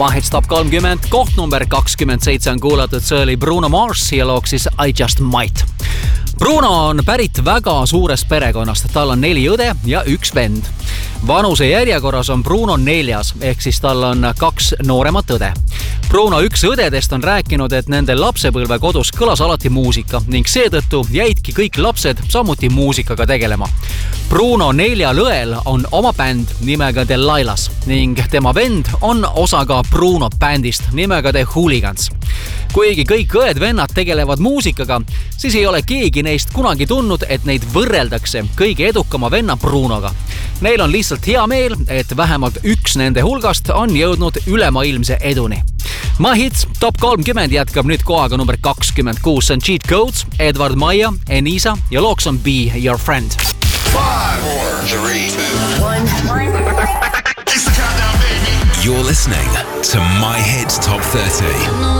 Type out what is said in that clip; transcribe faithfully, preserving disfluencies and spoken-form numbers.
Hits Top kolmkümmend, koht number kakskümmend seitse on kuulatud, see oli Bruno Mars ja looks siis I Just Might. Bruno on pärit väga suurest perekonnast, tal on neli õde ja üks vend. Vanuse järjekorras on Bruno neljas, ehk siis tal on kaks nooremat õde. Bruno üks õdedest on rääkinud, et nende lapsepõlve kodus kõlas alati muusika ning seetõttu jäidki kõik lapsed samuti muusikaga tegelema. Bruno neljal õel on oma bänd nimega The Lailas ning tema vend on osa ka Bruno bändist nimega The Hooligans. Kuigi kõik õed-vennad tegelevad muusikaga, siis ei ole keegi neist kunagi tundnud, et neid võrreldakse kõige edukama venna Brunoga. Neil on lihtsalt hea meel, et vähemalt üks nende hulgast on jõudnud ülemaailmse eduni. My Hits Top kolmkümmend jätkab nüüd kohaga number kakskümmend kuus. See on Cheat Codes, Edward Maia, Enisa ja looks on Be Your Friend. Five, four, three, two, one. It's the countdown, baby. You're listening to My Hits Top thirty.